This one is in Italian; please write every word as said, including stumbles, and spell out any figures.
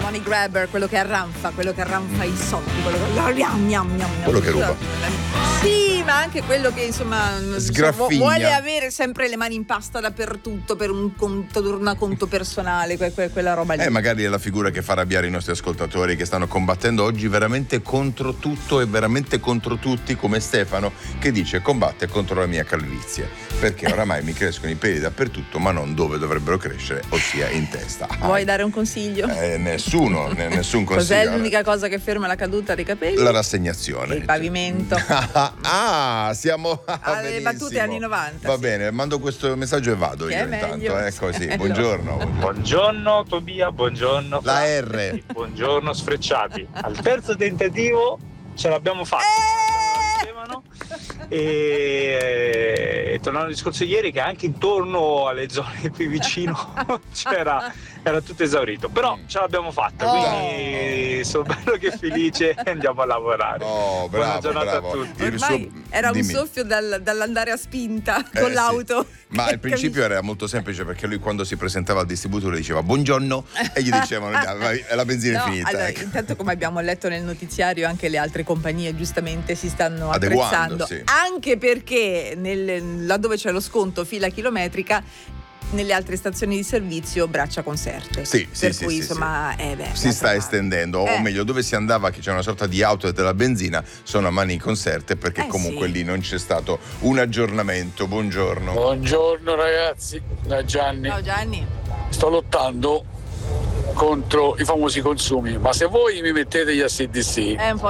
money grabber, quello che arranfa, quello che arranfa i soldi, quello che, quello che ruba. Sì, ma anche quello che insomma sgraffigna, vuole avere sempre le mani in pasta dappertutto per un conto, una conto personale, que, que, quella roba lì. Eh, magari è la figura che fa arrabbiare i nostri ascoltatori che stanno combattendo oggi veramente contro tutto e veramente contro tutti, come Stefano, che dice combatte contro la mia calvizie, perché oramai mi crescono i peli dappertutto, ma non dove dovrebbero crescere, ossia in testa. Vuoi dare un consiglio? Eh, nessuno, n- nessun consiglio. Cos'è l'unica cosa che ferma la caduta dei capelli? La rassegnazione. Il pavimento. Ah, siamo alle battute anni novanta. Va sì. bene, mando questo messaggio e vado Che io è intanto. meglio. È così. Buongiorno. Buongiorno Tobia, buongiorno. La R. Buongiorno sfrecciati. Al terzo tentativo ce l'abbiamo fatta. E, e tornando al discorso di ieri, che anche intorno alle zone qui vicino c'era, era tutto esaurito, però ce l'abbiamo fatta, Oh. quindi sono bello che felice e andiamo a lavorare. Oh, Buona bravo, giornata bravo. a tutti. Il Ormai suo- era un dimmi. soffio dal- dall'andare a spinta Eh, con sì. l'auto. Ma il principio era molto semplice, perché lui quando si presentava al distributore diceva buongiorno e gli dicevano "Ah, vai, la benzina No, è finita". allora, ecco. intanto, come abbiamo letto nel notiziario, anche le altre compagnie giustamente si stanno Adeguando, attrezzando, sì. anche perché nel- laddove c'è lo sconto fila chilometrica, nelle altre stazioni di servizio braccia conserte. Sì, sì, per sì, cui sì, insomma eh, beh, si sta d'altra estendendo, parte. o Eh, meglio, dove si andava che c'è una sorta di auto della benzina sono a mani conserte, perché Eh, comunque sì. lì non c'è stato un aggiornamento. Buongiorno. Buongiorno ragazzi, da Gianni. Ciao Gianni. Sto lottando contro i famosi consumi, ma se voi mi mettete gli A C D C È un po'